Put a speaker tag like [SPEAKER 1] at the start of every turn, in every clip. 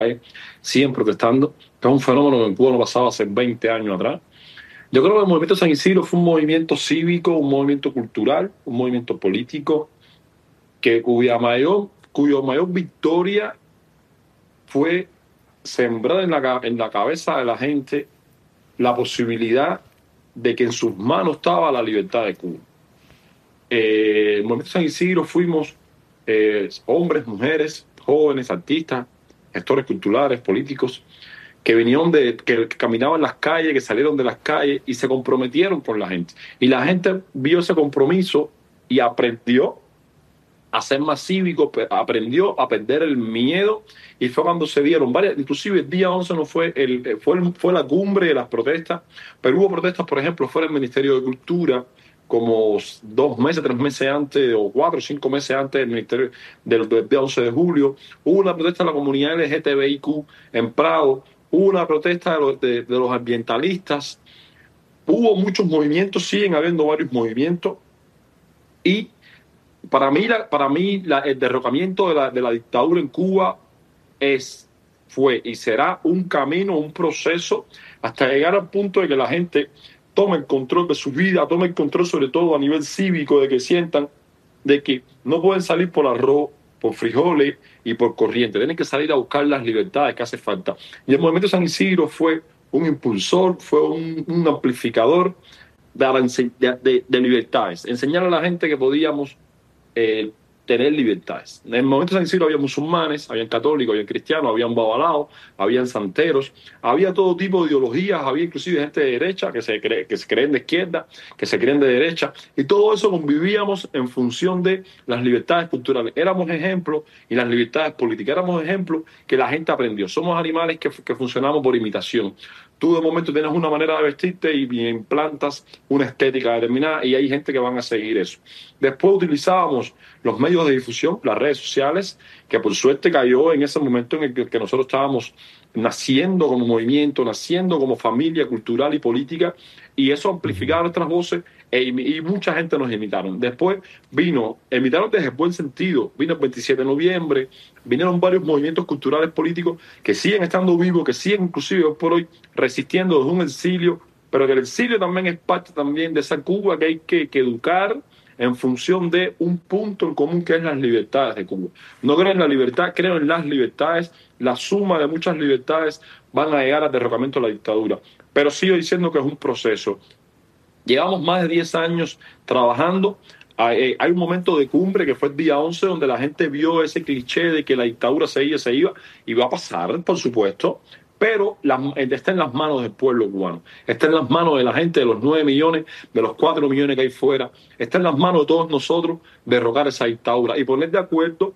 [SPEAKER 1] siguen protestando, que es un fenómeno que en Cuba no pasaba hace 20 años atrás. Yo creo que el movimiento de San Isidro fue un movimiento cívico, un movimiento cultural, un movimiento político, cuyo mayor victoria fue sembrar en la cabeza de la gente la posibilidad de que en sus manos estaba la libertad de Cuba. El movimiento de San Isidro fuimos hombres, mujeres, jóvenes, artistas, gestores culturales, políticos, que vinieron que caminaban las calles, que salieron de las calles y se comprometieron con la gente. Y la gente vio ese compromiso y aprendió a ser más cívico, aprendió a perder el miedo, y fue cuando se dieron varias, inclusive el día 11 no fue, fue la cumbre de las protestas, pero hubo protestas, por ejemplo, fuera del Ministerio de Cultura, como 2 meses, 3 meses antes, o 4 o 5 meses antes del Ministerio del día 11 de julio, hubo una protesta de la comunidad LGTBIQ en Prado, hubo una protesta de los ambientalistas, hubo muchos movimientos, siguen habiendo varios movimientos, y el derrocamiento de la dictadura en Cuba fue y será un camino, un proceso, hasta llegar al punto de que la gente tome el control de su vida, tome el control sobre todo a nivel cívico, de que sientan de que no pueden salir por arroz, por frijoles y por corriente, tienen que salir a buscar las libertades que hace falta. Y el movimiento de San Isidro fue un impulsor, fue un amplificador de libertades, enseñar a la gente que podíamos tener libertades. En el momento de San Isidro había musulmanes, habían católicos, habían cristianos, habían babalaos, habían santeros, había todo tipo de ideologías, había inclusive gente de derecha que se creen de izquierda, que se creen de derecha, y todo eso convivíamos en función de las libertades culturales. Éramos ejemplos, y las libertades políticas, éramos ejemplos que la gente aprendió. Somos animales que funcionamos por imitación. Tú de momento tienes una manera de vestirte y implantas una estética determinada, y hay gente que van a seguir eso. Después utilizábamos los medios de difusión, las redes sociales, que por suerte cayó en ese momento en el que nosotros estábamos naciendo como movimiento, naciendo como familia cultural y política, y eso amplificaba nuestras voces, y mucha gente nos imitaron. Después imitaron desde el buen sentido, vino el 27 de noviembre, vinieron varios movimientos culturales políticos que siguen estando vivos, que siguen inclusive hoy por hoy resistiendo desde un exilio, pero que el exilio también es parte también de esa Cuba que hay que educar en función de un punto en común, que es las libertades de Cuba. No creo en la libertad, creo en las libertades. La suma de muchas libertades van a llegar al derrocamiento de la dictadura. Pero sigo diciendo que es un proceso. Llevamos más de 10 años trabajando. Hay un momento de cumbre que fue el día 11, donde la gente vio ese cliché de que la dictadura se iba, y va a pasar, por supuesto, pero está en las manos del pueblo cubano, está en las manos de la gente, de los 9 millones, de los 4 millones que hay fuera, está en las manos de todos nosotros derrocar esa dictadura y poner de acuerdo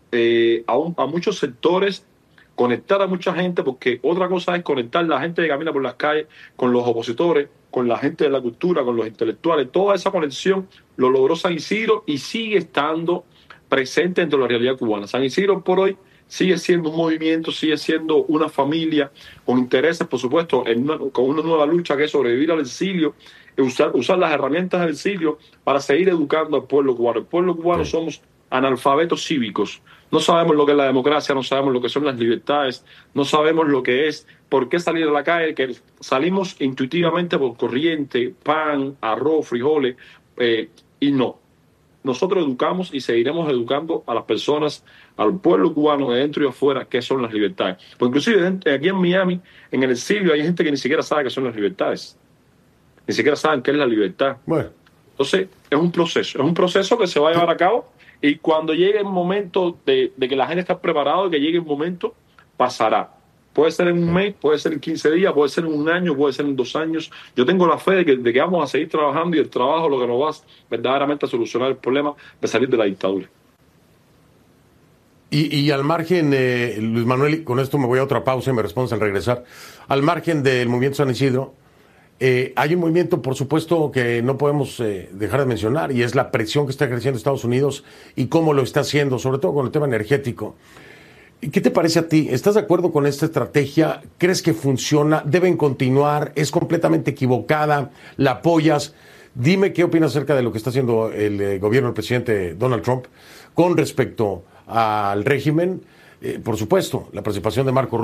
[SPEAKER 1] a muchos sectores, conectar a mucha gente, porque otra cosa es conectar la gente que camina por las calles con los opositores, con la gente de la cultura, con los intelectuales. Toda esa conexión lo logró San Isidro y sigue estando presente dentro de la realidad cubana. San Isidro por hoy sigue siendo un movimiento, sigue siendo una familia con intereses, por supuesto, con una nueva lucha que es sobrevivir al exilio, usar las herramientas del exilio para seguir educando al pueblo cubano. El pueblo cubano somos analfabetos cívicos. No sabemos lo que es la democracia, no sabemos lo que son las libertades, no sabemos lo que es, por qué salir a la calle, que salimos intuitivamente por corriente, pan, arroz, frijoles, y no. Nosotros educamos y seguiremos educando a las personas, al pueblo cubano de dentro y afuera, qué son las libertades. Porque inclusive aquí en Miami, en el exilio, hay gente que ni siquiera sabe qué son las libertades. Ni siquiera saben qué es la libertad.
[SPEAKER 2] Bueno.
[SPEAKER 1] Entonces, es un proceso que se va a llevar a cabo, y cuando llegue el momento de que la gente está preparada, de que llegue el momento, pasará. Puede ser en un mes, puede ser en 15 días, puede ser en un año, puede ser en 2 años. Yo tengo la fe de que vamos a seguir trabajando, y el trabajo lo que nos va verdaderamente a solucionar el problema de salir de la dictadura.
[SPEAKER 2] Y al margen, Luis Manuel, con esto me voy a otra pausa y me respondes al regresar. Al margen del movimiento San Isidro, hay un movimiento, por supuesto, que no podemos dejar de mencionar, y es la presión que está ejerciendo Estados Unidos y cómo lo está haciendo, sobre todo con el tema energético. ¿Qué te parece a ti? ¿Estás de acuerdo con esta estrategia? ¿Crees que funciona? ¿Deben continuar? ¿Es completamente equivocada? ¿La apoyas? Dime qué opinas acerca de lo que está haciendo el gobierno del presidente Donald Trump con respecto al régimen, por supuesto, la participación de Marco